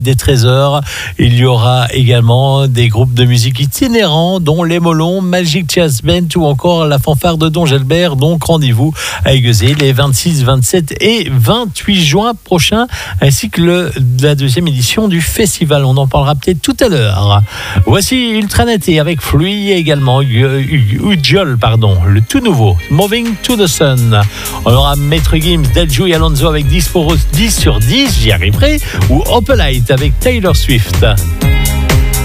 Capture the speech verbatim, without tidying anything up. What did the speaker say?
Des treize heures, il y aura également des groupes de musique itinérants, dont les Molons, Magic Jazz Band ou encore la fanfare de Don Gelbert. Donc rendez-vous à Aiguezé les vingt-six, vingt-sept et vingt-huit juin prochains, ainsi que le, la deuxième édition du festival. On en parlera peut-être tout à l'heure. Voici Ultraneté avec Flui et également Ujol, pardon, le tout nouveau Moving to the Sun. On aura Maître Gims, Delju et Alonso avec dix, pour dix sur dix, j'y arriverai, ou Opelite avec Taylor Swift.